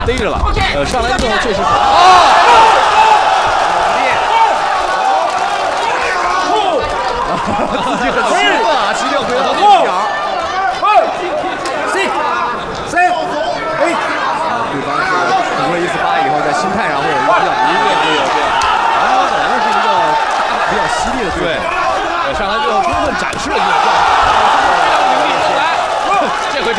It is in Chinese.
逮着了，上来之后这是自己很兴奋啊，急调回到那场。对方是很多一次发以后，在心态上会有一个比较迷恋，然后本来是一个打法比较犀利的对手，上来之后充分展示了一个这回成